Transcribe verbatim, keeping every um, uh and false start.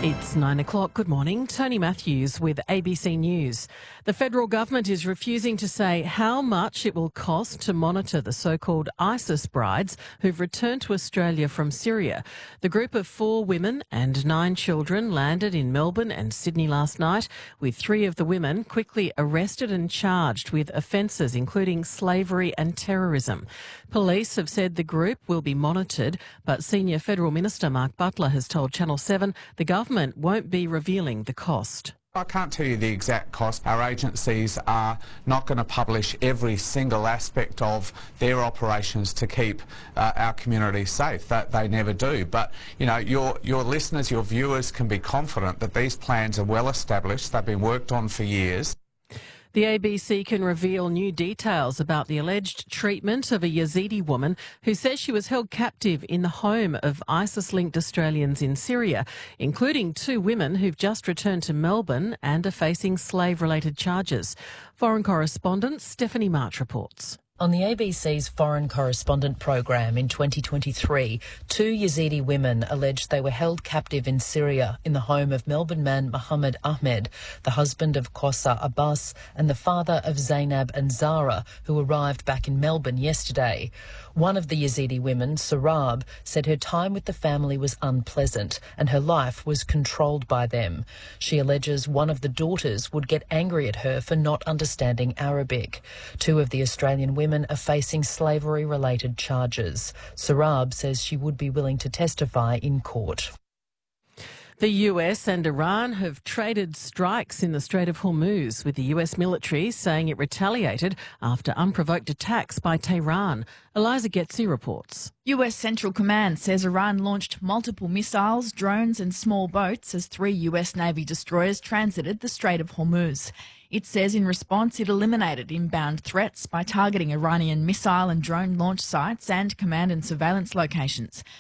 It's nine o'clock. Good morning. Tony Matthews with A B C News. The federal government is refusing to say how much it will cost to monitor the so-called ISIS brides who've returned to Australia from Syria. The group of four women and nine children landed in Melbourne and Sydney last night, with three of the women quickly arrested and charged with offences including slavery and terrorism. Police have said the group will be monitored, but Senior Federal Minister Mark Butler has told Channel seven the government won't be revealing the cost. I can't tell you the exact cost. Our agencies are not going to publish every single aspect of their operations to keep uh, our community safe. That they never do. But, you know, your, your listeners, your viewers can be confident that these plans are well established. They've been worked on for years. The A B C can reveal new details about the alleged treatment of a Yazidi woman who says she was held captive in the home of ISIS-linked Australians in Syria, including two women who've just returned to Melbourne and are facing slave-related charges. Foreign correspondent Stephanie March reports. On the A B C's Foreign Correspondent programme in twenty twenty-three, two Yazidi women alleged they were held captive in Syria in the home of Melbourne man Mohammed Ahmed, the husband of Qausar Abbas and the father of Zainab and Zara, who arrived back in Melbourne yesterday. One of the Yazidi women, Sarab, said her time with the family was unpleasant and her life was controlled by them. She alleges one of the daughters would get angry at her for not understanding Arabic. Two of the Australian women Women are facing slavery-related charges. Sarab says she would be willing to testify in court. The U S and Iran have traded strikes in the Strait of Hormuz, with the U S military saying it retaliated after unprovoked attacks by Tehran. Eliza Getzi reports. U S Central Command says Iran launched multiple missiles, drones and small boats as three U S Navy destroyers transited the Strait of Hormuz. It says in response it eliminated inbound threats by targeting Iranian missile and drone launch sites and command and surveillance locations.